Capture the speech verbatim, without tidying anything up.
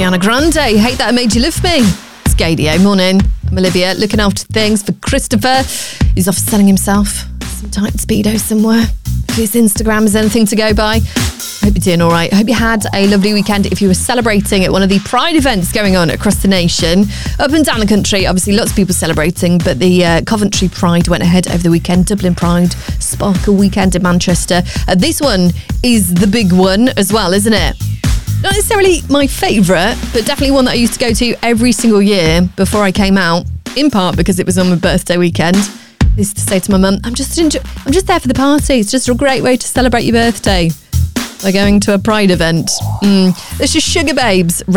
Ariana Grande, Hate That I Made You Love Me. It's Gadio. Morning. I'm Olivia, looking after things for Christopher. He's off selling himself some tight Speedo somewhere. If his Instagram is anything to go by. I hope you're doing all right. I hope you had a lovely weekend if you were celebrating at one of the Pride events going on across the nation. Up and down the country, obviously lots of people celebrating, but the uh, Coventry Pride went ahead over the weekend. Dublin Pride, Sparkle Weekend in Manchester. Uh, this one is the big one as well, isn't it? Not necessarily my favourite, but definitely one that I used to go to every single year before I came out, in part because it was on my birthday weekend. I used to say to my mum, I'm just enjoy- I'm just there for the party. It's just a great way to celebrate your birthday by going to a Pride event. Mm. This is Sugar Babes.